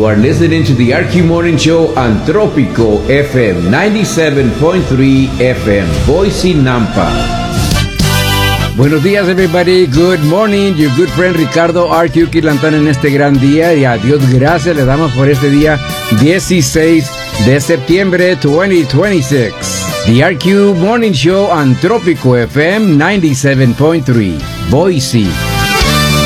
You are listening to the RQ Morning Show on Tropico FM 97.3 FM, Boise, Nampa. Buenos días, everybody. Good morning. Your good friend Ricardo RQ Quilantán en este gran día. Y a Dios gracias le damos por este día 16 de septiembre 2026. The RQ Morning Show on Tropico FM 97.3, Boise.